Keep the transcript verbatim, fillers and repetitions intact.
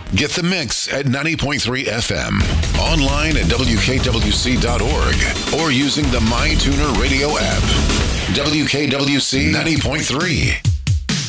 Get the mix at ninety point three F M, online at W K W C dot org, or using the MyTuner radio app. W K W C ninety point three.